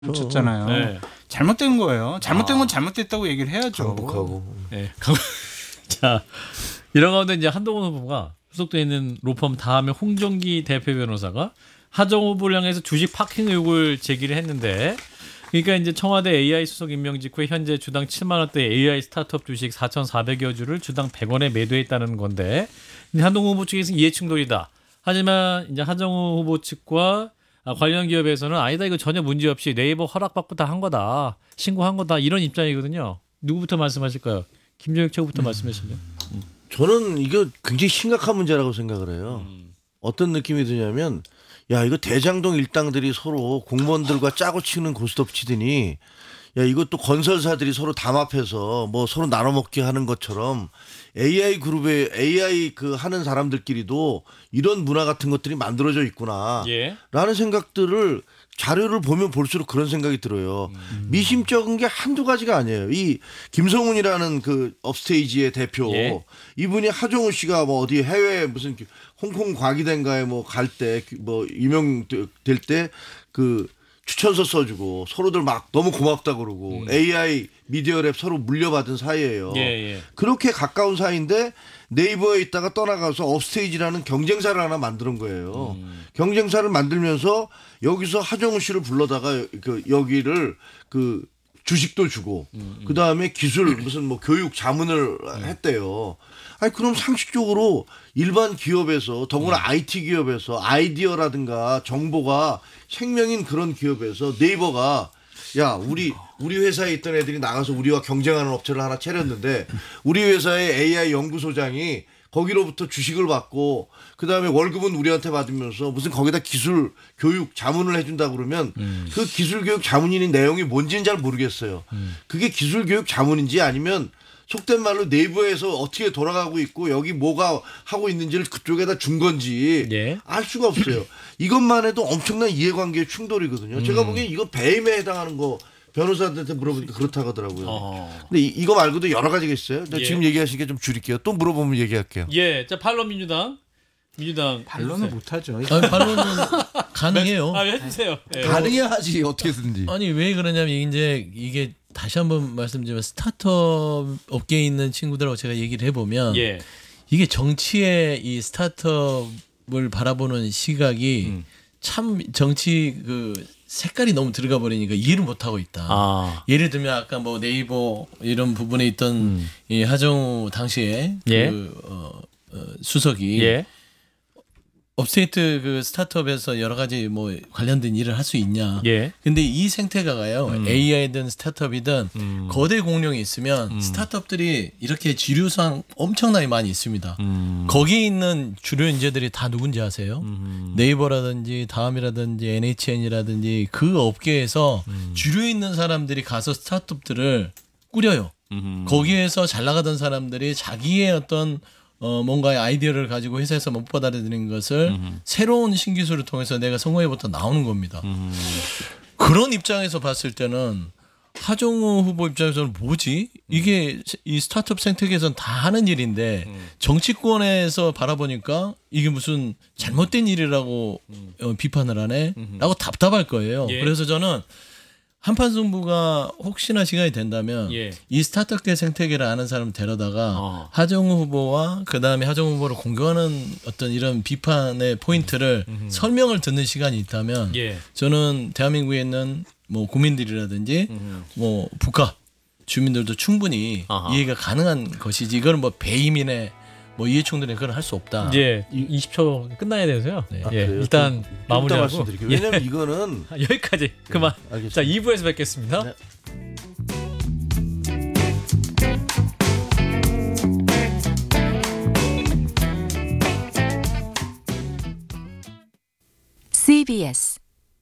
쳤잖아요. 네. 잘못된 거예요. 잘못된 건 잘못됐다고 얘기를 해야죠. 강복하고. 네. 자, 이런 가운데 이제 한동훈 후보가 소속돼 있는 로펌 다음에 홍정기 대표 변호사가 하정우 후보를 향해서 주식 파킹 의혹을 제기를 했는데, 그러니까 이제 청와대 AI 수석 임명 직후에 현재 주당 7만 원대 AI 스타트업 주식 4,400여 주를 주당 100원에 매도했다는 건데, 한동훈 후보 측에서는 이해 충돌이다. 하지만 이제 하정우 후보 측과 관련 기업에서는 아니다, 이거 전혀 문제 없이 네이버 허락받고 다 한 거다, 신고한 거다, 이런 입장이거든요. 누구부터 말씀하실까요? 김정익 최고부터 말씀하시죠. 저는 이거 굉장히 심각한 문제라고 생각을 해요. 어떤 느낌이 드냐면, 야, 이거 대장동 일당들이 서로 공무원들과 짜고 치는 고스톱 치더니, 야, 이것도 건설사들이 서로 담합해서 뭐 서로 나눠먹기 하는 것처럼 AI 그룹에 AI 그 하는 사람들끼리도 이런 문화 같은 것들이 만들어져 있구나. 예. 라는 생각들을 자료를 보면 볼수록 그런 생각이 들어요. 미심쩍은 게 한두 가지가 아니에요. 이 김성훈이라는 그 업스테이지의 대표, 예. 이분이 하정우 씨가 뭐 어디 해외 무슨 홍콩 과기대인가에 뭐 갈 때 뭐 유명될 때 그 추천서 써주고 서로들 막 너무 고맙다 그러고 AI 미디어 랩 서로 물려받은 사이예요. 예. 그렇게 가까운 사이인데 네이버에 있다가 떠나가서 업스테이지라는 경쟁사를 하나 만드는 거예요. 경쟁사를 만들면서 여기서 하정우 씨를 불러다가 그 여기를 그 주식도 주고 그 다음에 기술 무슨 뭐 교육 자문을 했대요. 아니 그럼 상식적으로 일반 기업에서 더구나 IT 기업에서 아이디어라든가 정보가 생명인 그런 기업에서 네이버가 야 우리 회사에 있던 애들이 나가서 우리와 경쟁하는 업체를 하나 차렸는데 우리 회사의 AI 연구소장이 거기로부터 주식을 받고 그다음에 월급은 우리한테 받으면서 무슨 거기다 기술 교육 자문을 해준다 그러면 그 기술 교육 자문인의 내용이 뭔지는 잘 모르겠어요. 그게 기술 교육 자문인지 아니면 속된 말로 네이버에서 어떻게 돌아가고 있고 여기 뭐가 하고 있는지를 그쪽에다 준 건지 예. 알 수가 없어요. 이것만 해도 엄청난 이해관계의 충돌이거든요. 제가 보기엔 이거 배임에 해당하는 거 변호사한테 물어보니까 그렇다고 하더라고요. 근데 이거 말고도 여러 가지가 있어요. 예. 지금 얘기하시니까 좀 줄일게요. 또 물어보면 얘기할게요. 예. 자, 반론 민주당. 반론은 못하죠. 아니, 반론은 가능해요. 해주세요. 예. 가능해야 하지 어떻게든지. 아니 왜 그러냐면 이제 이게 다시 한번 말씀드리면 스타트업 업계에 있는 친구들하고 제가 얘기를 해보면 예. 이게 정치의 이 스타트업을 바라보는 시각이 참 정치 그 색깔이 너무 들어가 버리니까 이해를 못 하고 있다. 예를 들면 아까 뭐 네이버 이런 부분에 있던 이 하정우 당시에 예. 그 수석이 예. 업스테이트 그 스타트업에서 여러 가지 뭐 관련된 일을 할 수 있냐. 예. 근데 이 생태가가요. AI든 스타트업이든 거대 공룡이 있으면 스타트업들이 이렇게 지류상 엄청나게 많이 있습니다. 거기에 있는 주류 인재들이 다 누군지 아세요? 네이버라든지 다음이라든지 NHN이라든지 그 업계에서 주류에 있는 사람들이 가서 스타트업들을 꾸려요. 거기에서 잘 나가던 사람들이 자기의 어떤 뭔가의 아이디어를 가지고 회사에서 못 받아들이는 것을 새로운 신기술을 통해서 내가 성공해부터 나오는 겁니다. 그런 입장에서 봤을 때는 하정우 후보 입장에서는 뭐지? 이게 이 스타트업 생태계에서는 다 하는 일인데 정치권에서 바라보니까 이게 무슨 잘못된 일이라고 비판을 하네? 라고 답답할 거예요. 예. 그래서 저는 한판 승부가 혹시나 시간이 된다면 예. 이 스타트업계 생태계를 아는 사람 데려다가 하정우 후보와 그다음에 하정우 후보를 공격하는 어떤 이런 비판의 포인트를 설명을 듣는 시간이 있다면 예. 저는 대한민국에 있는 뭐 국민들이라든지 뭐 북한 주민들도 충분히 이해가 가능한 것이지 이거는 뭐 배임이네 뭐 이해충돌에 그건 할 수 없다. 이제 20초 끝나야 돼서요. 네. 예. 그래요? 일단 좀 마무리하고 이따 말씀드릴게요. 왜냐면 이거는 여기까지 그만. 알겠습니다. 자, 2부에서 뵙겠습니다. 네. CBS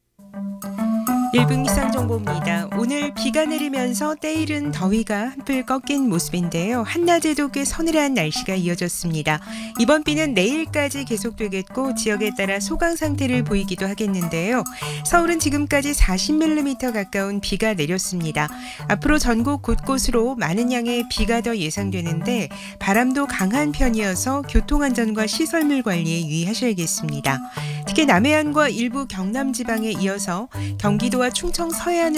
1분 기상정보입니다. 오늘 비가 내리면서 때이른 더위가 한풀 꺾인 모습인데요. 한낮에도 꽤 서늘한 날씨가 이어졌습니다. 이번 비는 내일까지 계속되겠고 지역에 따라 소강 상태를 보이기도 하겠는데요. 서울은 지금까지 40mm 가까운 비가 내렸습니다. 앞으로 전국 곳곳으로 많은 양의 비가 더 예상되는데 바람도 강한 편이어서 교통안전과 시설물 관리에 유의하셔야겠습니다. 특히 남해안과 일부 경남 지방에 이어서 경기도 경기도와 충청 서해안을